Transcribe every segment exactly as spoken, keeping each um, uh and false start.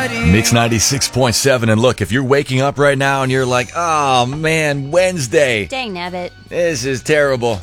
Mix ninety-six point seven. And look, if you're waking up right now and you're like, oh man, Wednesday. Dang nabbit. This is terrible.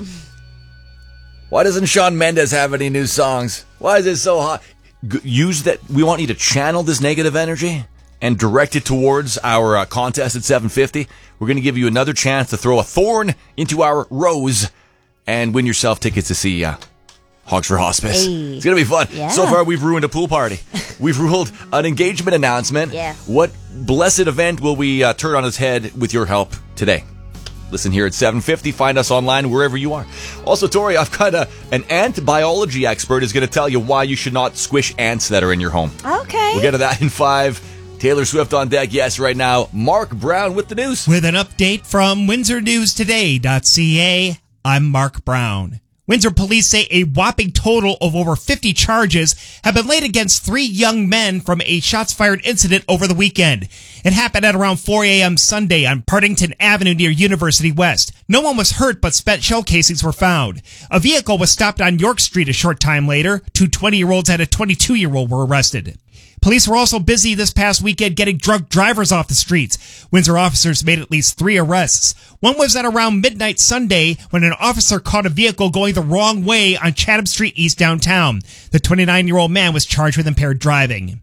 Why doesn't Shawn Mendes have any new songs? Why is it so hot? G- use that. We want you to channel this negative energy and direct it towards our uh, contest at seven fifty. We're going to give you another chance to throw a thorn into our rose and win yourself tickets to see uh, Hogs for Hospice. Hey. It's going to be fun. Yeah. So far, we've ruined a pool party. We've ruled an engagement announcement. Yeah. What blessed event will we uh, turn on its head with your help today? Listen here at seven fifty. Find us online wherever you are. Also, Tori, I've got a, an ant biology expert who's going to tell you why you should not squish ants that are in your home. Okay. We'll get to that in five. Taylor Swift on deck. Yes, right now, Mark Brown with the news. With an update from Windsor News Today dot C A, I'm Mark Brown. Windsor police say a whopping total of over fifty charges have been laid against three young men from a shots-fired incident over the weekend. It happened at around four a.m. Sunday on Partington Avenue near University West. No one was hurt, but spent shell casings were found. A vehicle was stopped on York Street a short time later. Two twenty-year-olds and a twenty-two-year-old were arrested. Police were also busy this past weekend getting drunk drivers off the streets. Windsor officers made at least three arrests. One was at around midnight Sunday when an officer caught a vehicle going the wrong way on Chatham Street East downtown. The twenty-nine-year-old man was charged with impaired driving.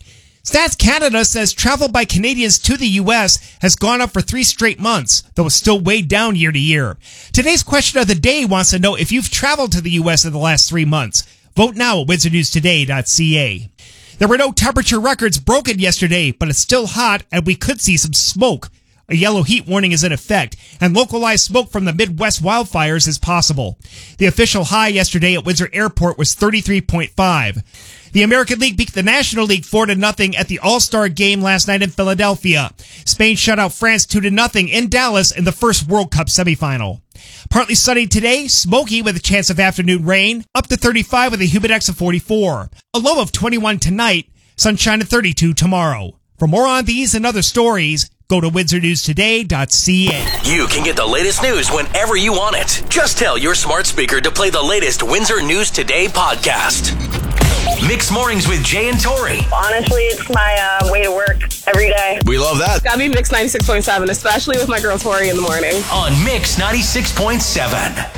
Stats Canada says travel by Canadians to the U S has gone up for three straight months, though it's still way down year to year. Today's question of the day wants to know if you've traveled to the U S in the last three months. Vote now at Windsor News Today dot C A. There were no temperature records broken yesterday, but it's still hot and we could see some smoke. A yellow heat warning is in effect, and localized smoke from the Midwest wildfires is possible. The official high yesterday at Windsor Airport was thirty-three point five. The American League beat the National League four to nothing at the All-Star game last night in Philadelphia. Spain shut out France two to nothing in Dallas in the first World Cup semifinal. Partly sunny today, smoky with a chance of afternoon rain, up to thirty-five with a humid index of forty-four. A low of twenty-one tonight, sunshine at thirty-two tomorrow. For more on these and other stories, go to Windsor News Today dot C A. You can get the latest news whenever you want it. Just tell your smart speaker to play the latest Windsor News Today podcast. Mix Mornings with Jay and Tori. Honestly, it's my uh, way to work every day. We love that. Gotta be Mix ninety-six point seven, especially with my girl Tori in the morning. On Mix ninety-six point seven.